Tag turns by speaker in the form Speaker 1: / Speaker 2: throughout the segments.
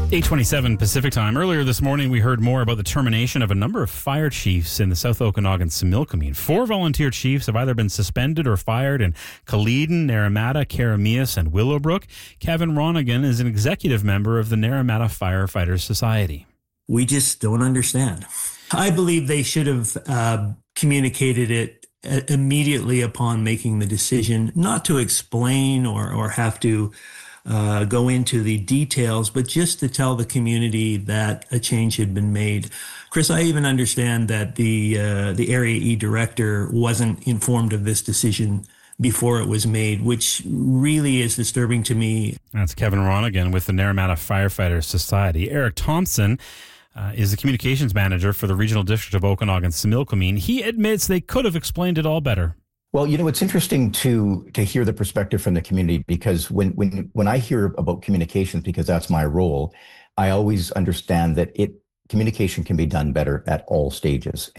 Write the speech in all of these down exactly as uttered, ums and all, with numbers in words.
Speaker 1: eight twenty-seven Pacific Time. Earlier this morning, we heard more about the termination of a number of fire chiefs in the South Okanagan-Similkameen. Four volunteer chiefs have either been suspended or fired in Kaleden, Naramata, Karamias, and Willowbrook. Kevin Ronigan is an executive member of the Naramata Firefighters Society.
Speaker 2: We just don't understand. I believe they should have uh, communicated it immediately upon making the decision, not to explain or, or have to Uh, go into the details, but just to tell the community that a change had been made. Chris, I even understand that the uh, the Area E director wasn't informed of this decision before it was made, which really is disturbing to me.
Speaker 1: That's Kevin Ronigan with the Naramata Firefighters Society. Eric Thompson uh, is the communications manager for the Regional District of Okanagan-Similkameen. He admits they could have explained it all better.
Speaker 3: Well, you know, it's interesting to to hear the perspective from the community, because when when when I hear about communications, because that's my role, I always understand that it communication can be done better at all stages.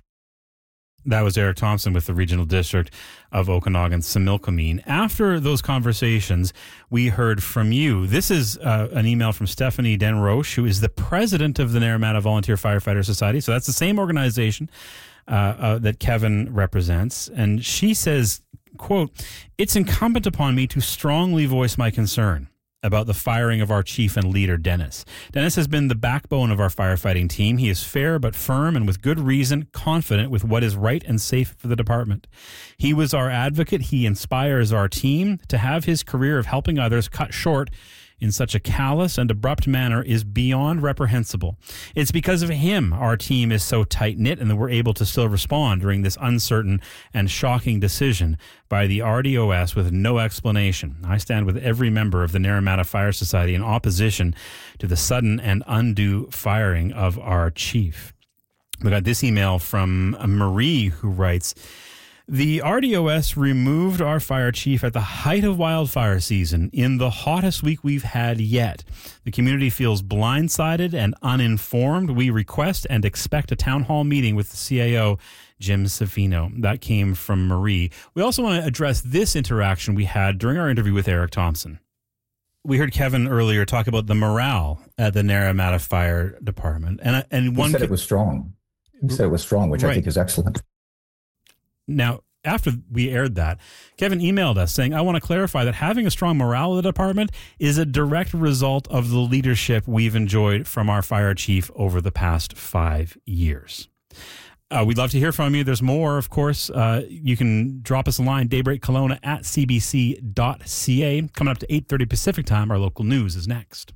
Speaker 1: That was Eric Thompson with the Regional District of Okanagan-Similkameen. After those conversations, we heard from you. This is uh, an email from Stephanie Denroche, who is the president of the Naramata Volunteer Firefighter Society. So that's the same organization Uh, uh, that Kevin represents. And she says, quote, "It's incumbent upon me to strongly voice my concern about the firing of our chief and leader, Dennis. Dennis has been the backbone of our firefighting team. He is fair but firm, and with good reason, confident with what is right and safe for the department. He was our advocate. He inspires our team. To have his career of helping others cut short in such a callous and abrupt manner is beyond reprehensible. It's because of him our team is so tight-knit and that we're able to still respond during this uncertain and shocking decision by the R D O S with no explanation. I stand with every member of the Naramata Fire Society in opposition to the sudden and undue firing of our chief." We got this email from Marie, who writes, "The R D O S removed our fire chief at the height of wildfire season in the hottest week we've had yet. The community feels blindsided and uninformed. We request and expect a town hall meeting with the C A O, Jim Savino." That came from Marie. We also want to address this interaction we had during our interview with Eric Thompson. We heard Kevin earlier talk about the morale at the Naramata Fire Department. And, and one
Speaker 3: He said
Speaker 1: co-
Speaker 3: it was strong. He said it was strong, which
Speaker 1: right.
Speaker 3: I think is excellent.
Speaker 1: Now, after we aired that, Kevin emailed us saying, "I want to clarify that having a strong morale of the department is a direct result of the leadership we've enjoyed from our fire chief over the past five years." Uh, we'd love to hear from you. There's more, of course. Uh, you can drop us a line, daybreak kelowna at c b c dot c a. Coming up to eight thirty Pacific Time, our local news is next.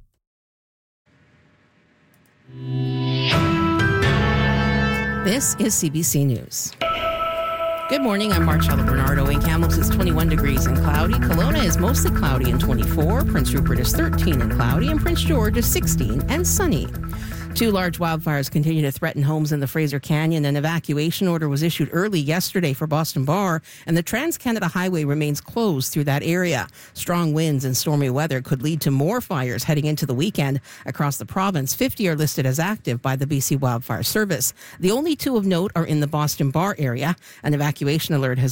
Speaker 4: This is C B C News. Good morning, I'm Marcella Bernardo. In Kamloops, it's twenty-one degrees and cloudy. Kelowna is mostly cloudy and twenty-four. Prince Rupert is thirteen and cloudy. And Prince George is sixteen and sunny. Two large wildfires continue to threaten homes in the Fraser Canyon. An evacuation order was issued early yesterday for Boston Bar, and the Trans-Canada Highway remains closed through that area. Strong winds and stormy weather could lead to more fires heading into the weekend across the province. fifty are listed as active by the B C Wildfire Service. The only two of note are in the Boston Bar area. An evacuation alert has